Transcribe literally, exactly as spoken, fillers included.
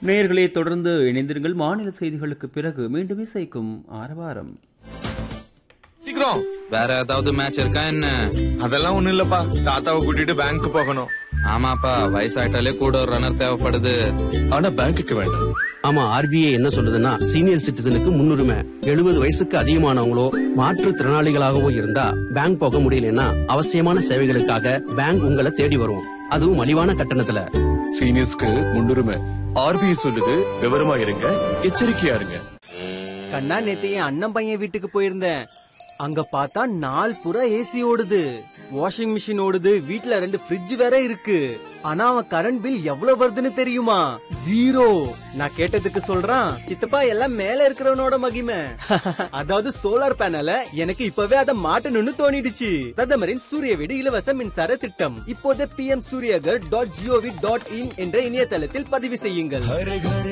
நேயர்களே, தொடர்ந்து இணைந்திருங்கள். மாநில செய்திகளுக்கு பிறகு மீண்டும் இசைக்கும் ஆரவாரம். சீக்கிரம். வேற ஏதாவது மேட்ச் இருக்கா என்ன? அதெல்லாம் ஒண்ணும் இல்லப்பா, தாத்தாவை கூட்டிட்டு பேங்க் போகணும். ஆமாப்பா, வயசாயிட்டாலே கூட ஒரு ரன்னர் தேவைப்படுது. ஆனா பேங்க்குக்கு வேண்டாம். ஆமா, ஆர்பிஐ என்ன சொல்லுதுன்னா சீனியர் சிட்டிசனுக்கு முன்னுரிமை. எழுபது வயசுக்கு அதிகமானவங்களோ மாற்றுத்திறனாளிகளாகவோ இருந்தா பேங்க் போக முடியலன்னா அவசியமான சேவைகளுக்காக பேங்க் உங்களை தேடி வரும், அதுவும் மலிவான கட்டணத்துல. சீனியர்ஸ்க்கு முன்னுரிமை. ஆர்பிஐ சொல்லுது, விவரமா இருங்க, எச்சரிக்கையா இருங்க. கண்ணா, நேத்து என் அண்ணன் பையன் வீட்டுக்கு போயிருந்தேன். அங்க பார்த்தா நாள் புறா ஏசி ஓடுது, வாஷிங் மிஷின் ஓடுது, வீட்ல ரெண்டு ஃப்ரிட்ஜ் வேற இருக்கு. ஆனா அவன் கரண்ட் பில் எவ்வளவு வருதுன்னு தெரியுமா? ஜீரோ. நான் கேட்டதுக்கு சொல்றான், சித்தப்பா எல்லாம் மேல இருக்கிறவனோட மகிமை. அதாவது சோலார் பேனல எனக்கு இப்பவே அதை மாட்டணும்னு தோணிடுச்சு. பிரதமரின் சூரிய வீடு இலவச மின்சார திட்டம் இப்போதே B M Surya Ghar dot gov dot in என்ற இணையதளத்தில் பதிவு செய்யுங்கள்.